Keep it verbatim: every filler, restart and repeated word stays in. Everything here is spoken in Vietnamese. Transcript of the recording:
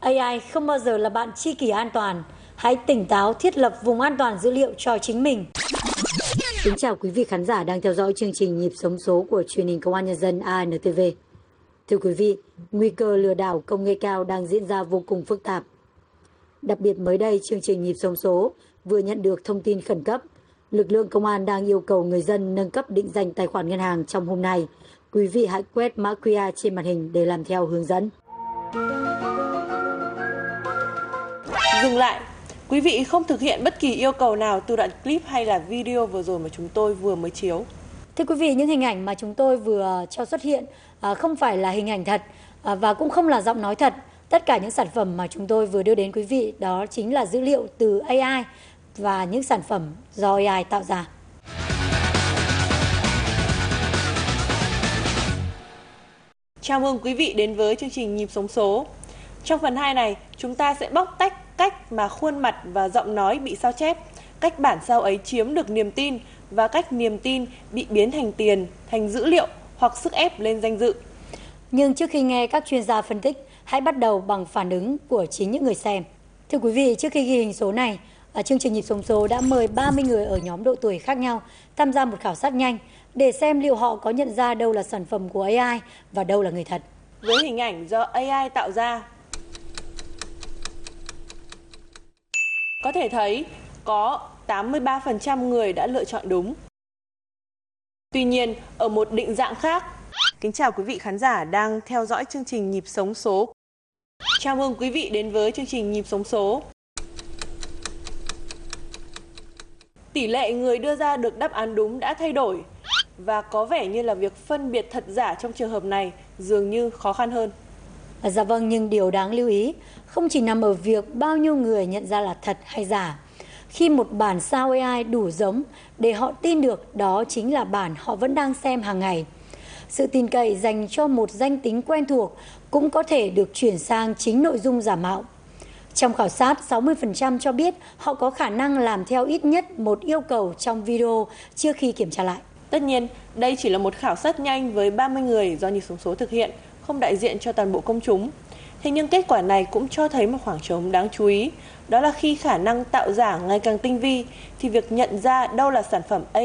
a i không bao giờ là bạn tri kỷ an toàn. Hãy tỉnh táo thiết lập vùng an toàn dữ liệu cho chính mình. Kính chào quý vị khán giả đang theo dõi chương trình Nhịp sống số của truyền hình Công an Nhân dân a en tê vê. Thưa quý vị, nguy cơ lừa đảo công nghệ cao đang diễn ra vô cùng phức tạp. Đặc biệt mới đây, chương trình Nhịp sống số vừa nhận được thông tin khẩn cấp. Lực lượng công an đang yêu cầu người dân nâng cấp định danh tài khoản ngân hàng trong hôm nay. Quý vị hãy quét mã quy rờ trên màn hình để làm theo hướng dẫn. Dừng lại! Quý vị không thực hiện bất kỳ yêu cầu nào từ đoạn clip hay là video vừa rồi mà chúng tôi vừa mới chiếu. Thưa quý vị, những hình ảnh mà chúng tôi vừa cho xuất hiện không phải là hình ảnh thật và cũng không là giọng nói thật. Tất cả những sản phẩm mà chúng tôi vừa đưa đến quý vị đó chính là dữ liệu từ a i và những sản phẩm do a i tạo ra. Chào mừng quý vị đến với chương trình Nhịp sống số. Trong phần hai này, chúng ta sẽ bóc tách cách mà khuôn mặt và giọng nói bị sao chép, cách bản sao ấy chiếm được niềm tin và cách niềm tin bị biến thành tiền, thành dữ liệu hoặc sức ép lên danh dự. Nhưng trước khi nghe các chuyên gia phân tích, hãy bắt đầu bằng phản ứng của chính những người xem. Thưa quý vị, trước khi ghi hình số này, chương trình Nhịp sống số đã mời ba mươi người ở nhóm độ tuổi khác nhau tham gia một khảo sát nhanh để xem liệu họ có nhận ra đâu là sản phẩm của a i và đâu là người thật. Với hình ảnh do a i tạo ra, có thể thấy có tám mươi ba phần trăm người đã lựa chọn đúng. Tuy nhiên, ở một định dạng khác, kính chào quý vị khán giả đang theo dõi chương trình Nhịp sống số. Chào mừng quý vị đến với chương trình Nhịp sống số. Tỷ lệ người đưa ra được đáp án đúng đã thay đổi và có vẻ như là việc phân biệt thật giả trong trường hợp này dường như khó khăn hơn. Dạ vâng, nhưng điều đáng lưu ý không chỉ nằm ở việc bao nhiêu người nhận ra là thật hay giả. Khi một bản sao a i đủ giống để họ tin được đó chính là bản họ vẫn đang xem hàng ngày. Sự tin cậy dành cho một danh tính quen thuộc cũng có thể được chuyển sang chính nội dung giả mạo. Trong khảo sát, sáu mươi phần trăm cho biết họ có khả năng làm theo ít nhất một yêu cầu trong video trước khi kiểm tra lại. Tất nhiên, đây chỉ là một khảo sát nhanh với ba mươi người do Nhịp sống số thực hiện, không đại diện cho toàn bộ công chúng. Thế nhưng kết quả này cũng cho thấy một khoảng trống đáng chú ý, đó là khi khả năng tạo giả ngày càng tinh vi, thì việc nhận ra đâu là sản phẩm a